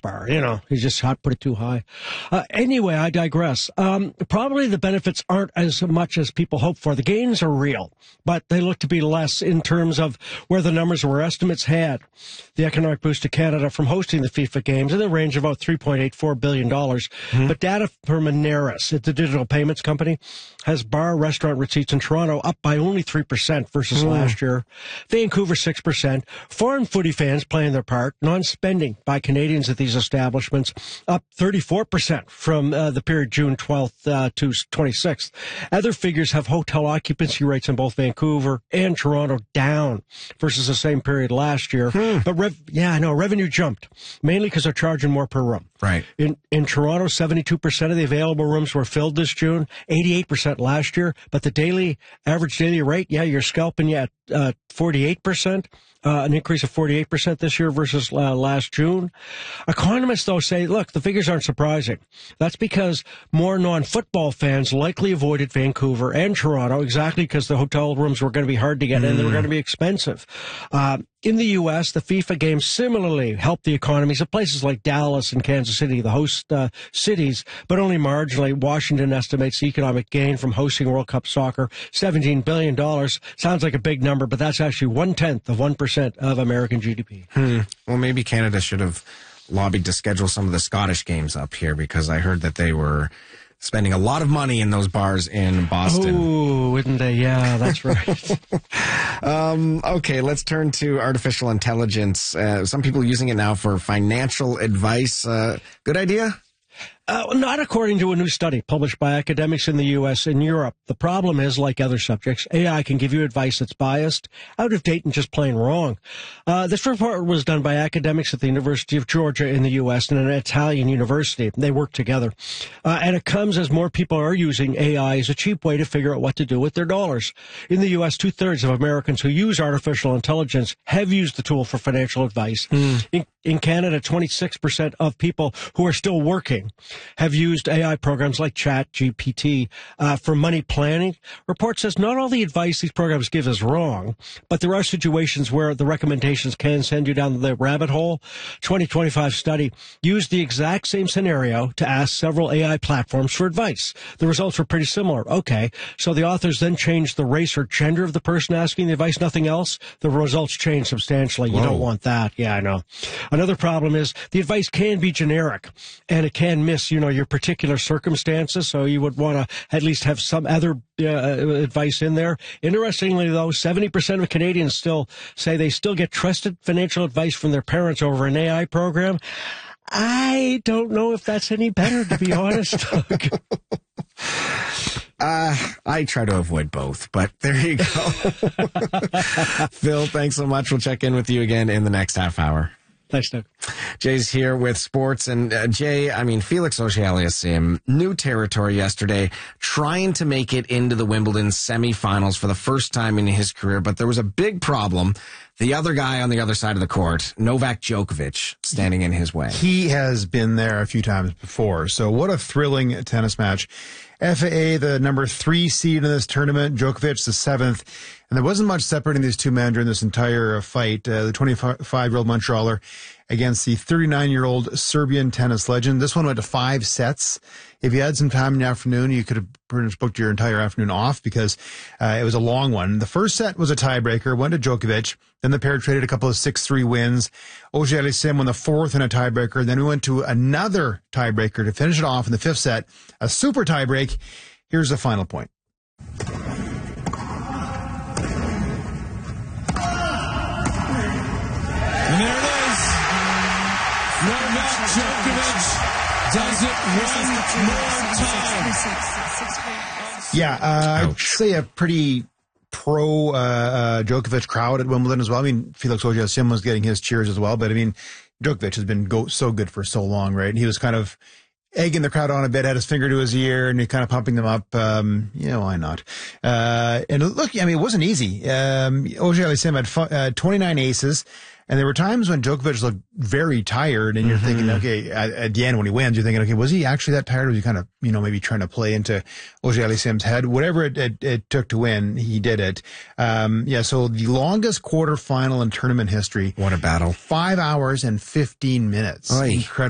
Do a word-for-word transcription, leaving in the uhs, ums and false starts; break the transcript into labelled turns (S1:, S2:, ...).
S1: bar. You know, he just had put it too high. Uh, anyway, I digress. Um, probably the benefits aren't as much as people hope for. The gains are real, but they look to be less in terms of where the numbers were. Estimates had the economic boost to Canada from hosting the FIFA games in the range of about three point eight four billion dollars. Mm-hmm. But data from Moneris, it's a digital payments company, has bar restaurant receipts in Toronto up by only three percent versus mm. last year. Vancouver, six percent. Foreign footy fans playing their part. Non-spending by Canadians at these establishments up thirty-four percent from uh, the period June twelfth uh, to twenty-sixth. Other figures have hotel occupancy rates in both Vancouver and Toronto down versus the same period last year. Hmm. But, rev- yeah, I know, revenue jumped, mainly because they're charging more per room.
S2: Right.
S1: In in Toronto, seventy-two percent of the available rooms were filled this June, eighty-eight percent last year. But the daily, average daily rate, yeah, you're scalping you at uh, forty-eight percent. Uh, an increase of forty-eight percent this year versus uh, last June. Economists, though, say, look, the figures aren't surprising. That's because more non-football fans likely avoided Vancouver and Toronto exactly because the hotel rooms were going to be hard to get mm. and they were going to be expensive. Uh, in the U S, the FIFA games similarly helped the economies of places like Dallas and Kansas City, the host uh, cities, but only marginally. Washington estimates the economic gain from hosting World Cup soccer, seventeen billion dollars. Sounds like a big number, but that's actually one-tenth of one percent of American G D P.
S2: Hmm. Well, maybe Canada should have lobbied to schedule some of the Scottish games up here because I heard that they were spending a lot of money in those bars in Boston.
S1: Oh, wouldn't they? Yeah, that's right.
S2: um, okay, let's turn to artificial intelligence. Uh, some people using it now for financial advice. Uh, good idea?
S1: Uh, not according to a new study published by academics in the U S and Europe. The problem is, like other subjects, A I can give you advice that's biased, out of date, and just plain wrong. Uh, this report was done by academics at the University of Georgia in the U S and an Italian university. They work together. Uh, and it comes as more people are using A I as a cheap way to figure out what to do with their dollars. In the U S, two-thirds of Americans who use artificial intelligence have used the tool for financial advice. Mm. In, in Canada, twenty-six percent of people who are still working have used A I programs like Chat G P T uh, for money planning. Report says not all the advice these programs give is wrong, but there are situations where the recommendations can send you down the rabbit hole. twenty twenty-five study used the exact same scenario to ask several A I platforms for advice. The results were pretty similar. Okay, so the authors then changed the race or gender of the person asking the advice, nothing else. The results changed substantially. You Whoa. Don't want that. Yeah, I know. Another problem is the advice can be generic, and it can miss, you know, your particular circumstances, so you would want to at least have some other uh, advice in there. Interestingly, though, seventy percent of Canadians still say they still get trusted financial advice from their parents over an A I program. I don't know if that's any better, to be honest.
S2: Uh, I try to avoid both, but there you go. Phil, thanks so much. We'll check in with you again in the next half hour.
S1: Thanks, Doug.
S2: Jay's here with sports. And uh, Jay, I mean, Felix Auger-Aliassime, new territory yesterday, trying to make it into the Wimbledon semifinals for the first time in his career. But there was a big problem. The other guy on the other side of the court, Novak Djokovic, standing in his way.
S3: He has been there a few times before. So what a thrilling tennis match. F A A, the number three seed in this tournament, Djokovic, the seventh. And there wasn't much separating these two men during this entire fight. Uh, the twenty-five-year-old Montrealer against the thirty-nine-year-old Serbian tennis legend. This one went to five sets. If you had some time in the afternoon, you could have pretty much booked your entire afternoon off because uh, it was a long one. The first set was a tiebreaker, went to Djokovic. Then the pair traded a couple of six three wins. Auger-Aliassime won the fourth in a tiebreaker. Then we went to another tiebreaker to finish it off in the fifth set, a super tiebreak. Here's the final point.
S4: And there it is. Novak Djokovic does it one more time.
S3: Yeah, uh, I'd say a pretty pro uh, uh, Djokovic crowd at Wimbledon as well. I mean, Felix Auger-Aliassime was getting his cheers as well, but I mean, Djokovic has been go- so good for so long, right? And he was kind of egging the crowd on a bit, had his finger to his ear, and he kind of pumping them up. Um, you know, why not? Uh, and look, I mean, it wasn't easy. Um, Auger-Aliassime had fu- uh, twenty-nine aces. And there were times when Djokovic looked very tired, and you're mm-hmm. thinking, okay, at, at the end when he wins, you're thinking, okay, was he actually that tired? Or was he kind of, you know, maybe trying to play into Auger-Aliassame's head? Whatever it, it, it took to win, he did it. Um, yeah, so the longest quarterfinal in tournament history.
S2: What a battle.
S3: Five hours and fifteen minutes.
S2: Oy.
S3: Incredible.